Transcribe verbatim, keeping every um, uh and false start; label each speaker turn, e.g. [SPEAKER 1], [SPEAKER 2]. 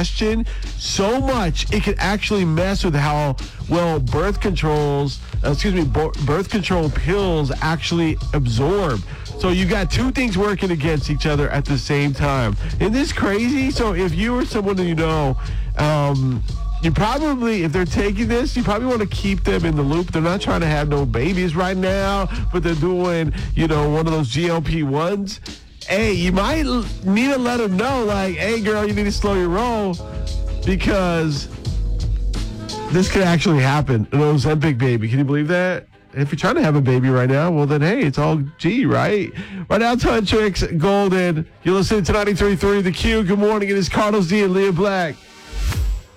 [SPEAKER 1] ingestion so much it can actually mess with how well birth controls, uh, excuse me, bo- birth control pills actually absorb. So you got two things working against each other at the same time. Isn't this crazy? So if you or someone that you know, um, you probably, if they're taking this, you probably want to keep them in the loop. They're not trying to have no babies right now, but they're doing, you know, one of those G L P ones. Hey, you might l- need to let them know, like, hey, girl, you need to slow your roll because this could actually happen. An Ozempic baby. Can you believe that? If you're trying to have a baby right now, well, then, hey, it's all G, right? Right now, Ton Tricks, Golden. You're listening to ninety-three point three The Q. Good morning. It is Carlos D and Leah Black.